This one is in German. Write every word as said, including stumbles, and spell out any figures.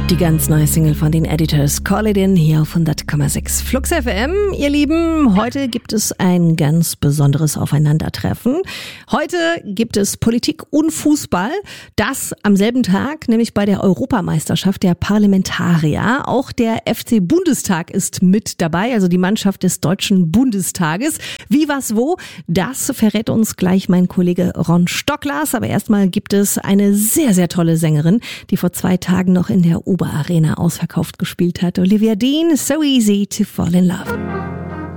Die ganz neue Single von den Editors, Call It In, hier auf hundert Komma sechs Flux F M. Ihr Lieben, heute gibt es ein ganz besonderes Aufeinandertreffen. Heute gibt es Politik und Fußball. Das am selben Tag, nämlich bei der Europameisterschaft der Parlamentarier. Auch der F C Bundestag ist mit dabei, also die Mannschaft des Deutschen Bundestages. Wie, was, wo, das verrät uns gleich mein Kollege Ron Stocklers. Aber erstmal gibt es eine sehr, sehr tolle Sängerin, die vor zwei Tagen noch in der Oberarena ausverkauft gespielt hat. Olivia Dean, So Easy to Fall in Love.